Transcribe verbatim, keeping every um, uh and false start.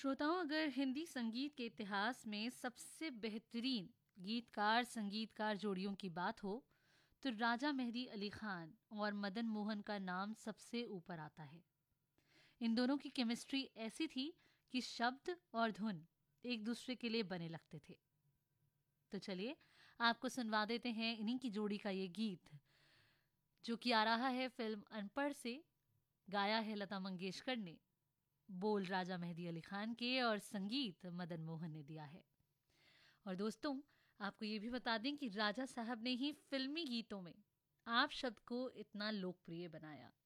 श्रोताओं, अगर हिंदी संगीत के इतिहास में सबसे बेहतरीन गीतकार संगीतकार जोड़ियों की बात हो तो राजा मेहदी अली खान और मदन मोहन का नाम सबसे ऊपर आता है। इन दोनों की केमिस्ट्री ऐसी थी कि शब्द और धुन एक दूसरे के लिए बने लगते थे। तो चलिए आपको सुनवा देते हैं इन्हीं की जोड़ी का ये गीत, जो कि आ रहा है फिल्म अनपढ़ से। गाया है लता मंगेशकर ने, बोल राजा मेहदी अली खान के और संगीत मदन मोहन ने दिया है। और दोस्तों, आपको ये भी बता दें कि राजा साहब ने ही फिल्मी गीतों में आप शब्द को इतना लोकप्रिय बनाया।